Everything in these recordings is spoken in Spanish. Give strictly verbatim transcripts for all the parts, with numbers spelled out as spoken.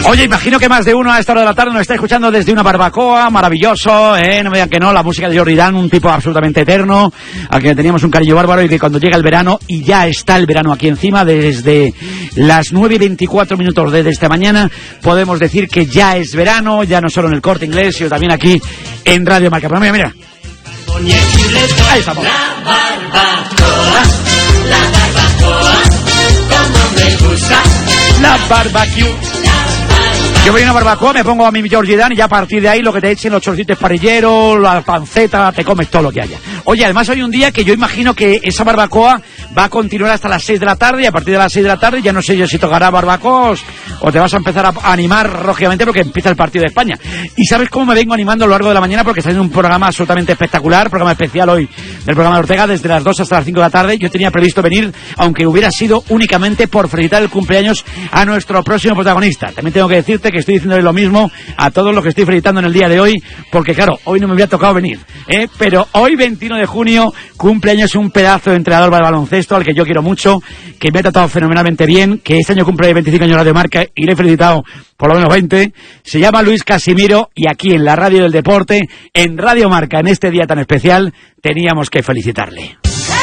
Oye, imagino que más de uno a esta hora de la tarde nos está escuchando desde una barbacoa, maravilloso, ¿eh? No me digan que no, la música de Jordi Dan, un tipo absolutamente eterno, al que teníamos un cariño bárbaro y que cuando llega el verano, y ya está el verano aquí encima, desde las nueve y veinticuatro minutos de esta mañana, podemos decir que ya es verano, ya no solo en el Corte Inglés, sino también aquí en Radio Marca. Pero mira, mira. Ahí estamos. La barbacoa, la barbacoa, como me gusta. La barbecue. Yo voy a una barbacoa, me pongo a mi Jordi Dan y ya a partir de ahí lo que te echen los chorcitos parrilleros, la panceta, te comes todo lo que haya. Oye, además hoy un día que yo imagino que esa barbacoa va a continuar hasta las seis de la tarde y a partir de las seis de la tarde ya no sé yo si tocará barbacoas o te vas a empezar a animar, lógicamente, porque empieza el partido de España. Y ¿sabes cómo me vengo animando a lo largo de la mañana? Porque está en un programa absolutamente espectacular, programa especial hoy del programa de Ortega, desde las dos hasta las cinco de la tarde. Yo tenía previsto venir, aunque hubiera sido únicamente por felicitar el cumpleaños a nuestro próximo protagonista. También tengo que decirte que estoy diciéndole lo mismo a todos los que estoy felicitando en el día de hoy, porque claro, hoy no me había tocado venir, ¿eh? Pero hoy, veintiuno de junio, cumpleaños un pedazo de entrenador de baloncesto al que yo quiero mucho, que me ha tratado fenomenalmente bien, que este año cumple veinticinco años de Marca y le he felicitado por lo menos veinte. Se llama Luis Casimiro y aquí en la Radio del Deporte, en Radio Marca, en este día tan especial, teníamos que felicitarle.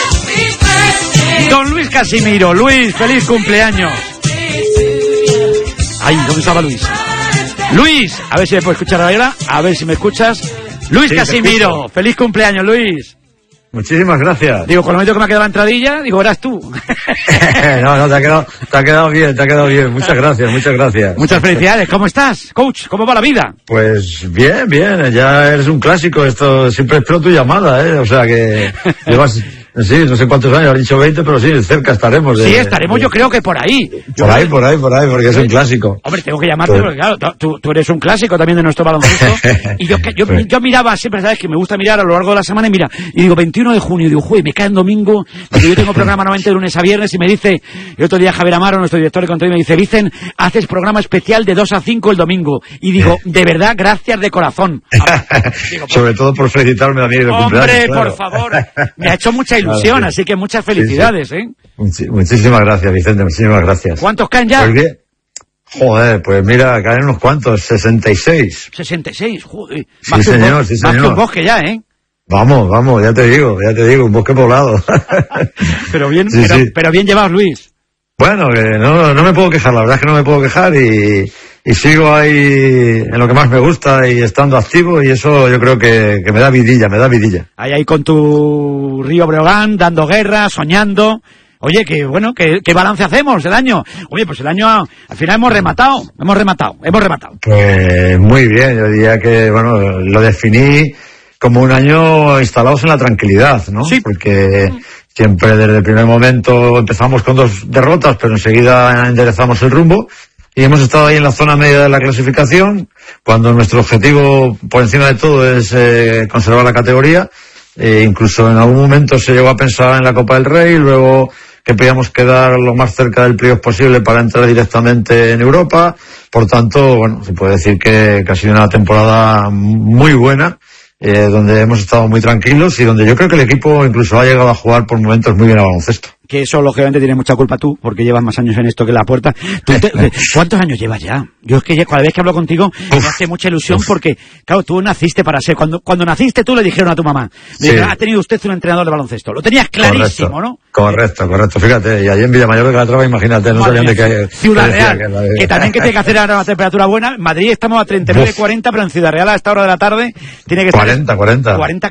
Don Luis Casimiro. Luis, feliz cumpleaños. Ay, ¿dónde estaba Luis? Luis, a ver si me puedo escuchar ahora, a ver si me escuchas. Luis sí, Casimiro, feliz cumpleaños, Luis. Muchísimas gracias. Digo, con lo menos que me ha quedado la entradilla, digo, eras tú. no, no, te ha quedado, te ha quedado bien, te ha quedado bien. Muchas gracias, muchas gracias. Muchas felicidades. ¿Cómo estás, coach? ¿Cómo va la vida? Pues bien, bien. Ya eres un clásico. Esto siempre espero tu llamada, ¿eh? O sea que llevas... Sí, no sé cuántos años, has dicho veinte, pero sí, cerca estaremos. De, sí, estaremos, de... yo creo que por ahí. Por ahí, por ahí, por ahí, porque es un clásico. Hombre, tengo que llamarte, porque claro, tú, tú eres un clásico también de nuestro baloncesto. Y yo, yo, yo, yo miraba siempre, ¿sabes? Que me gusta mirar a lo largo de la semana y mira, y digo, veintiuno de junio, y digo, juez, me cae en domingo, porque yo tengo programa normalmente de lunes a viernes, y me dice, el otro día Javier Amaro, nuestro director de contenido, me dice, Vicen, haces programa especial de dos a cinco el domingo. Y digo, de verdad, gracias de corazón. Digo, sobre todo por felicitarme a mí de cumpleaños. Hombre, claro. Por favor, me ha hecho mucha ilusión, claro, sí. Así que muchas felicidades, sí, sí. ¿eh? Muchísimas gracias, Vicente, muchísimas gracias. ¿Cuántos caen ya? Pues bien. Joder, pues mira, caen unos cuantos, sesenta y seis. sesenta y seis, joder. Sí, más señor, que un, sí, más señor. que un bosque ya, ¿eh? Vamos, vamos, ya te digo, ya te digo, un bosque poblado. pero bien, sí, pero, sí. pero bien llevados, Luis. Bueno, que no, no me puedo quejar, la verdad es que no me puedo quejar y, y sigo ahí en lo que más me gusta y estando activo y eso yo creo que, que me da vidilla, me da vidilla. Ahí, ahí con tu Río Breogán, dando guerra, soñando. Oye, que bueno, ¿qué, qué balance hacemos del año? Oye, pues el año, al final hemos rematado, hemos rematado, hemos rematado. Pues muy bien, yo diría que, bueno, lo definí como un año instalados en la tranquilidad, ¿no? Sí. Porque siempre desde el primer momento empezamos con dos derrotas, pero enseguida enderezamos el rumbo y hemos estado ahí en la zona media de la clasificación, cuando nuestro objetivo, por encima de todo, es eh, conservar la categoría. Eh, incluso en algún momento se llegó a pensar en la Copa del Rey, luego que podíamos quedar lo más cerca del playoff posible para entrar directamente en Europa. Por tanto, bueno, se puede decir que, que ha sido una temporada muy buena, eh, donde hemos estado muy tranquilos y donde yo creo que el equipo incluso ha llegado a jugar por momentos muy bien a baloncesto. Que eso, lógicamente, tiene mucha culpa tú, porque llevas más años en esto que la puerta. ¿Tú te, ¿Cuántos años llevas ya? Yo es que ya, cada vez que hablo contigo me hace mucha ilusión porque, claro, tú naciste para ser. Cuando cuando naciste tú le dijeron a tu mamá, sí. Dijeron, ha tenido usted un entrenador de baloncesto. Lo tenías clarísimo, correcto, ¿no? Correcto, correcto. Fíjate, y allí en Villamayor de Calatrava, imagínate, no sabían de qué... Ciudad Real, que, la... que también que tiene que hacer ahora una temperatura buena. En Madrid estamos a treinta y nueve, cuarenta, pero en Ciudad Real a esta hora de la tarde tiene que estar... cuarenta, cuarenta. cuarenta